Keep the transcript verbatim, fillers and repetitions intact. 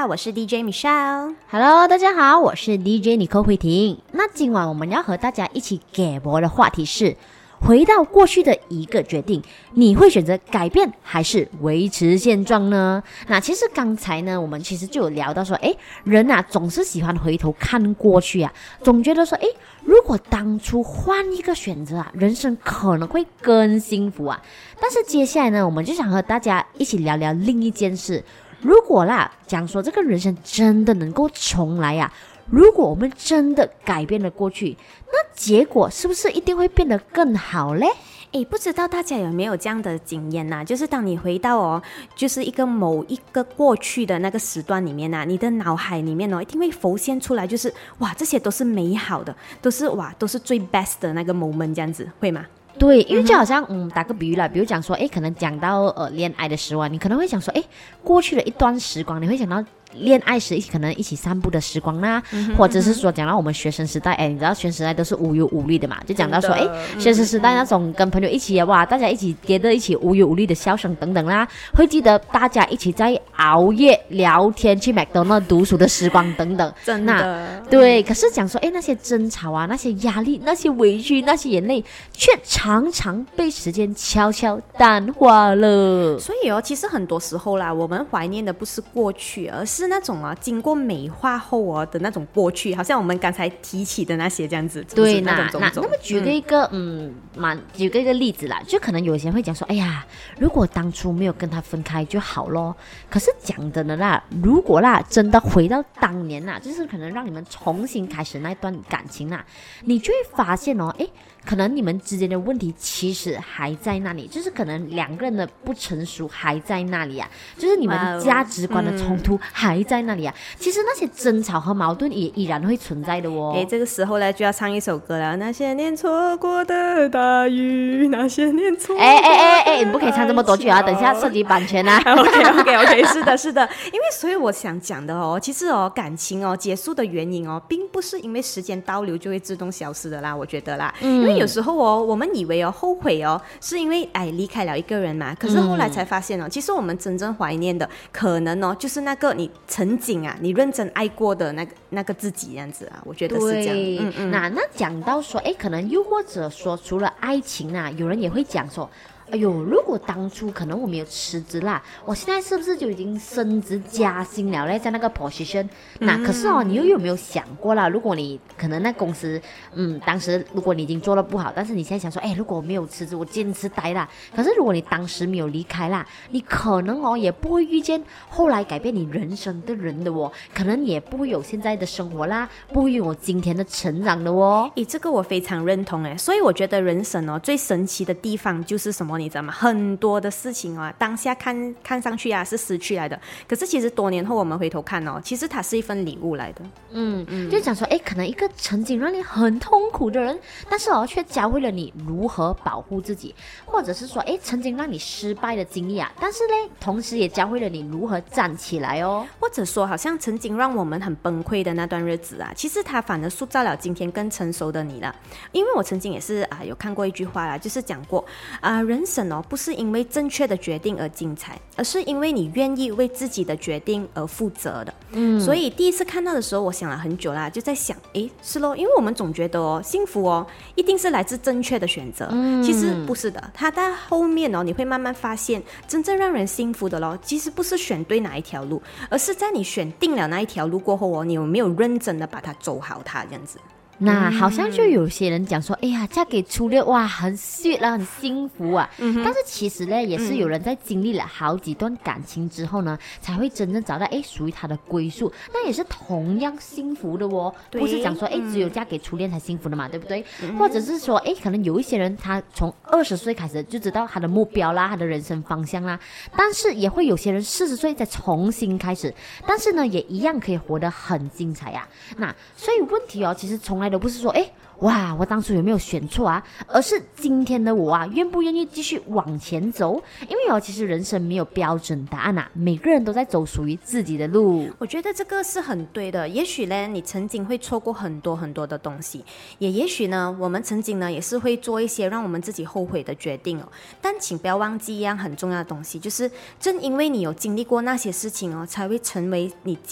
好，我是 D J Michelle。Hello， 大家好，我是 D J Nicole 慧婷。那今晚我们要和大家一起给博的话题是：回到过去的一个决定，你会选择改变还是维持现状呢？那其实刚才呢，我们其实就有聊到说，诶，人啊总是喜欢回头看过去啊，总觉得说，诶，如果当初换一个选择啊，人生可能会更幸福啊。但是接下来呢，我们就想和大家一起聊聊另一件事。如果啦，讲说这个人生真的能够重来啊，如果我们真的改变了过去，那结果是不是一定会变得更好嘞？ 诶，不知道大家有没有这样的经验呐、啊？就是当你回到哦，就是一个某一个过去的那个时段里面呐、啊，你的脑海里面哦，一定会浮现出来，就是哇，这些都是美好的，都是哇，都是最 best 的那个 moment， 这样子会吗？ 对，因为就好像嗯，打个比喻啦，比如讲说，诶，可能讲到呃恋爱的时候，你可能会想说，诶，过去的一段时光，你会想到恋爱时可能一起散步的时光啦、嗯、或者是说讲到我们学生时代，哎，你知道学生时代都是无忧无虑的嘛，就讲到说，哎，学生时代那种跟朋友一起哇，大家一起跌着一起无忧无虑的笑声等等啦，会记得大家一起在熬夜聊天去麦当劳读书的时光等等， 真的对。可是讲说，哎，那些争吵啊，那些压力，那些委屈，那些眼泪，却常常被时间悄悄淡化了。 所以哦，其实很多时候啦，我们怀念的不是过去，而是是那种啊，经过美化后哦的那种过去，好像我们刚才提起的那些这样子。 对， 那那那那么举个一个嗯，蛮、嗯、举个一个例子啦，就可能有些人会讲说，哎呀，如果当初没有跟他分开就好咯。可是讲真的啦，如果啦真的回到当年啦，就是可能让你们重新开始那段感情啦，你就会发现哦，哎。可能你们之间的问题其实还在那里，就是可能两个人的不成熟还在那里啊，就是你们价值观的冲突还在那里啊。嗯、其实那些争吵和矛盾也依然会存在的哦。 哎，这个时候呢就要唱一首歌了，那些年错过的大雨，那些年错过的。 哎哎哎哎，你不可以唱这么多句啊，等一下涉及版权啊。 OK OK OK， 是的，是的，因为所以我想讲的哦，其实哦感情哦结束的原因哦，并不是因为时间倒流就会自动消失的啦，我觉得啦，嗯、因为有时候哦，我们以为哦后悔哦，是因为哎离开了一个人嘛，可是后来才发现哦，嗯、其实我们真正怀念的，可能哦就是那个你曾经啊，你认真爱过的那个那个自己这样子啊，我觉得是这样。 嗯嗯。那那讲到说，哎，可能又或者说，除了爱情啊，有人也会讲说。哎呦，如果当初可能我没有辞职啦，我现在是不是就已经升职加薪了嘞？在那个 position， 那、嗯、可是哦，你又有没有想过啦？如果你可能那公司，嗯，当时如果你已经做得不好，但是你现在想说，哎，如果我没有辞职，我坚持待啦。可是如果你当时没有离开啦，你可能哦也不会遇见后来改变你人生的人的哦，可能也不会有现在的生活啦，不会有今天的成长的哦。 诶，这个我非常认同诶，所以我觉得人生哦最神奇的地方就是什么？你知道吗？很多的事情啊，当下看看上去啊是失去来的，可是其实多年后我们回头看哦，其实它是一份礼物来的。 嗯嗯，就讲说，哎，可能一个曾经让你很痛苦的人，但是哦，却教会了你如何保护自己，或者是说，哎，曾经让你失败的经历啊，但是呢，同时也教会了你如何站起来哦。 或者说，好像曾经让我们很崩溃的那段日子啊，其实它反而塑造了今天更成熟的你了。因为我曾经也是啊，有看过一句话啦，就是讲过啊，人生哦。不是因为正确的决定而精彩，而是因为你愿意为自己的决定而负责的。嗯，所以第一次看到的时候，我想了很久啦，就在想，诶，是咯，因为我们总觉得哦，幸福哦，一定是来自正确的选择。嗯，其实不是的，它在后面哦，你会慢慢发现，真正让人幸福的咯，其实不是选对哪一条路，而是在你选定了那一条路过后哦，你有没有认真的把它走好它这样子。 那好像就有些人讲说，哎呀，嫁给初恋哇，很 sweet 啦，很幸福啊。嗯、但是其实呢，也是有人在经历了好几段感情之后呢，嗯、才会真正找到哎属于他的归宿，那也是同样幸福的哦。不是讲说哎只有嫁给初恋才幸福的嘛，对不对？嗯、或者是说哎，可能有一些人他从二十岁开始就知道他的目标啦，他的人生方向啦，但是也会有些人四十岁再重新开始，但是呢也一样可以活得很精彩呀、啊。那所以问题哦，其实从来都不是说哎哇我当初有没有选错啊，而是今天的我啊愿不愿意继续往前走。因为哦其实人生没有标准答案啊，每个人都在走属于自己的路。 我觉得这个是很对的，也许呢你曾经会错过很多很多的东西，也也许呢我们曾经呢也是会做一些让我们自己后悔的决定哦。但请不要忘记一样很重要的东西，就是正因为你有经历过那些事情哦，才会成为你